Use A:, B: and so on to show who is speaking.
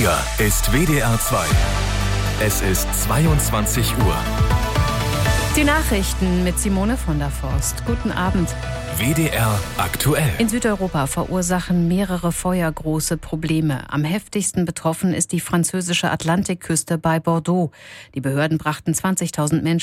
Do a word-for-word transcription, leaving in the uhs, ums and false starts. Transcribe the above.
A: Hier ist W D R zwei. Es ist zweiundzwanzig Uhr.
B: Die Nachrichten mit Simone von der Forst. Guten Abend.
A: W D R aktuell.
B: In Südeuropa verursachen mehrere Feuer große Probleme. Am heftigsten betroffen ist die französische Atlantikküste bei Bordeaux. Die Behörden brachten zwanzigtausend Menschen